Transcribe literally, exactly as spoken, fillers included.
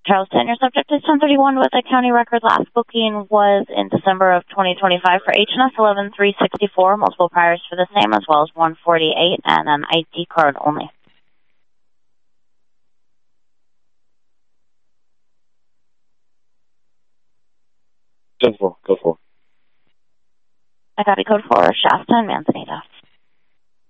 Charleston, your subject is ten thirty-one with a county record. Last booking was in December of twenty twenty-five for H N S eleven three sixty-four, multiple priors for the same, as well as one forty-eight, and an I D card only. Go for, go for. I copy code for Shasta and Manzanita.